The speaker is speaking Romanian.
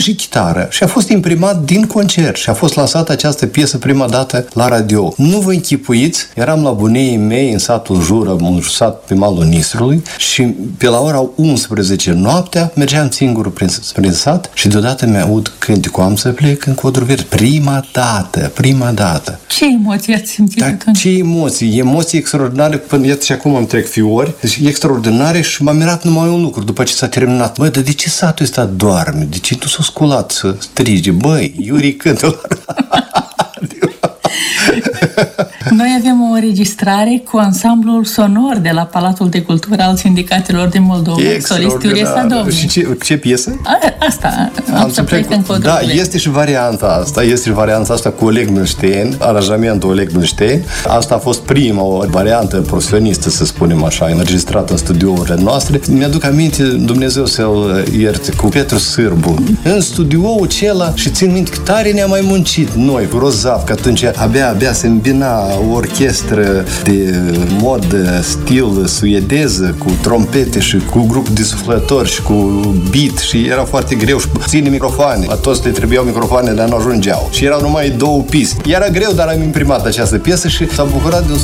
și chitară și a fost imprimat din concert și a fost lansată această piesă prima dată la radio. Nu vă închipuiți, eram la buneii mei în satul Jură, un sat pe malul Nistrului și pe la ora 11 noaptea mergeam singur prin sat și deodată mi-aud cânticul, am să plec în Codru Verde. Prima dată. Ce emoții ați simțit atunci? Ce emoții extraordinare, până iată și acum îmi trec fiori, deci extraordinare și m-a mirat numai un lucru, după ce s-a terminat. Băi, dar de ce satul ăsta doarme? De ce nu s-a sculat să strige? Băi, Iuri cântă. Noi avem o înregistrare cu ansamblul sonor de la Palatul de Cultură al Sindicatelor din Moldova. Solistul este domnul. Și ce piesă? Asta. Am să plec în Codru Verde. Da, este și varianta asta cu Oleg Milstein, aranjamentul Oleg Milstein. Asta a fost prima variantă profesionistă, să spunem așa, înregistrată în studiourile noastre. Mi-aduc aminte, Dumnezeu să-l ierte, cu Petru Sârbu. În studioul acela și țin minte că tare ne-am mai muncit noi cu Rozav, că atunci abia se îmbina o orchestră de mod stil suedeză cu trompete și cu grup de suflători și cu beat și era foarte greu și puține microfoane. La toți le trebuiau microfoane, dar nu ajungeau. Și erau numai 2 piste. Era greu, dar am imprimat această piesă și s-a bucurat de un